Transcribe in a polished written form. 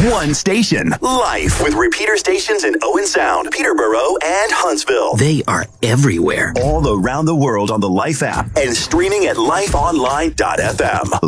One station. Life with repeater stations in Owen Sound, Peterborough, and Huntsville. They are everywhere. All around the world on the Life app and streaming at lifeonline.fm.